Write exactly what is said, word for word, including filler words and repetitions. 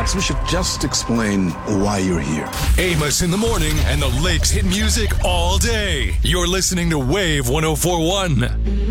Perhaps we should just explain why you're here. Amos in the morning and the Lakes hit music all day. You're listening to Wave one oh four one.